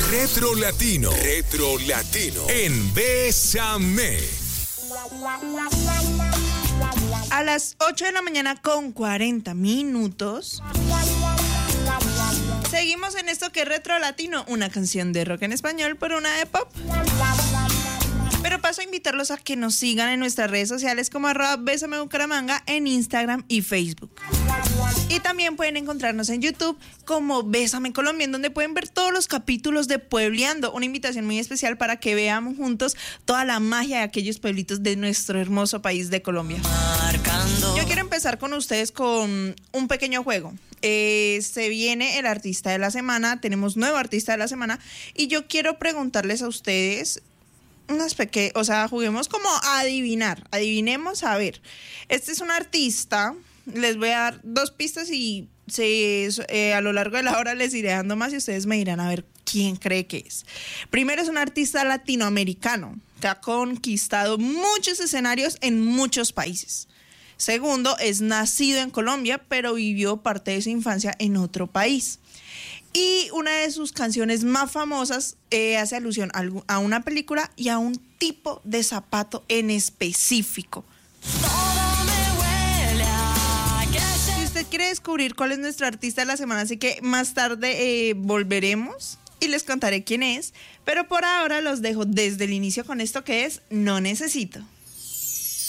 Retro Latino. Retro Latino. En Bésame. A las 8 de la mañana con 40 minutos. Seguimos en esto que es Retro Latino, una canción de rock en español por una de pop. Pero paso a invitarlos a que nos sigan en nuestras redes sociales como @BésameBucaramanga en Instagram y Facebook. Y también pueden encontrarnos en YouTube como Bésame Colombia, en donde pueden ver todos los capítulos de Puebleando. Una invitación muy especial para que veamos juntos toda la magia de aquellos pueblitos de nuestro hermoso país de Colombia. Yo quiero empezar con ustedes con un pequeño juego. Se viene el artista de la semana, tenemos nuevo artista de la semana, y yo quiero preguntarles a ustedes juguemos como a adivinar. Adivinemos, a ver. Este es un artista. Les voy a dar 2 pistas y a lo largo de la hora les iré dando más y ustedes me dirán a ver quién cree que es. Primero, es un artista latinoamericano que ha conquistado muchos escenarios en muchos países. Segundo, es nacido en Colombia, pero vivió parte de su infancia en otro país. Y una de sus canciones más famosas hace alusión a una película y a un tipo de zapato en específico. Si usted quiere descubrir cuál es nuestro artista de la semana, así que más tarde volveremos y les contaré quién es. Pero por ahora los dejo desde el inicio con esto que es No Necesito.